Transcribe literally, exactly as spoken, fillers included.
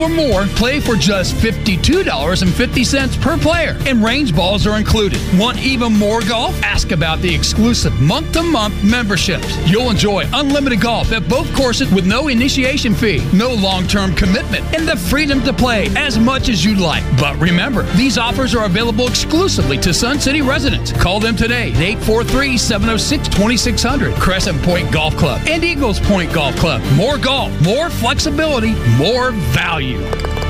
or more, play for just fifty-two dollars and fifty cents per player, and range balls are included. Want even more golf? Ask about the exclusive month-to-month memberships. You'll enjoy unlimited golf at both courses with no initiation fee, no long-term commitment, and the freedom to play as much as you like. But remember, these offers are available exclusively to Sun City residents. Call them today at eight four three, seven oh six, two six zero zero. Crescent Point Golf Club and Eagles Point Golf Club. More golf, more flexibility, more value.